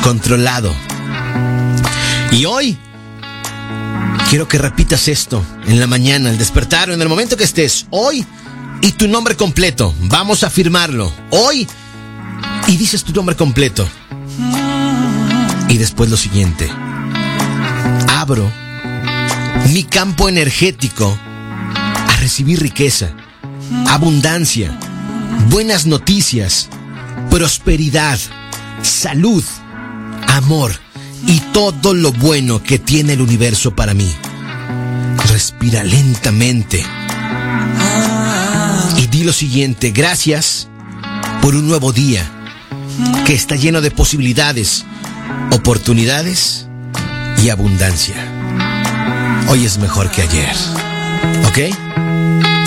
controlado. Y hoy quiero que repitas esto en la mañana, al despertar o en el momento que estés. Hoy y tu nombre completo. Vamos a firmarlo. Hoy y dices tu nombre completo. Y después lo siguiente. Abro mi campo energético a recibir riqueza, abundancia, buenas noticias, prosperidad, salud, amor y todo lo bueno que tiene el universo para mí. Respira lentamente y di lo siguiente: gracias por un nuevo día que está lleno de posibilidades, oportunidades y abundancia. Hoy es mejor que ayer, ¿ok?